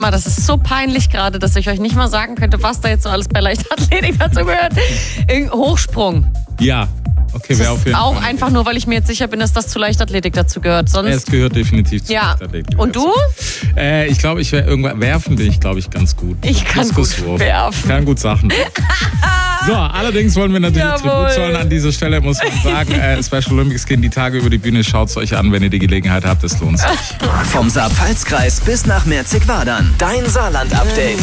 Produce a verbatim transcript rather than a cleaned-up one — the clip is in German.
Das ist so peinlich gerade, dass ich euch nicht mal sagen könnte, was da jetzt so alles bei Leichtathletik dazu gehört. Hochsprung. Ja. Okay, wäre auf jeden Auch Fall. einfach nur, weil ich mir jetzt sicher bin, dass das zu Leichtathletik dazu gehört. Sonst Es gehört definitiv zu ja. Leichtathletik. Und du? Äh, ich glaube, ich wäre irgendwann werfen bin ich, glaube ich, ganz gut. Ich kann gut werfen. Ich kann gut Sachen. So, allerdings wollen wir natürlich Jawohl. Tribut zollen an dieser Stelle, muss man sagen. Äh, Special Olympics gehen die Tage über die Bühne. Schaut es euch an, wenn ihr die Gelegenheit habt. Es lohnt sich. Vom Saar-Pfalz-Kreis bis nach Merzig-Wadern. Dein Saarland-Update.